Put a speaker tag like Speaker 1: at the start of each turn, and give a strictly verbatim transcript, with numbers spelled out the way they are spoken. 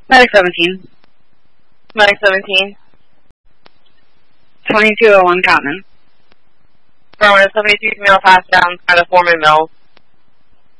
Speaker 1: Medic seventeen.
Speaker 2: Medic seventeen.
Speaker 1: twenty-two oh one Cotman.
Speaker 2: Affirmative, seventy-three female passed down by the Foreman Mill.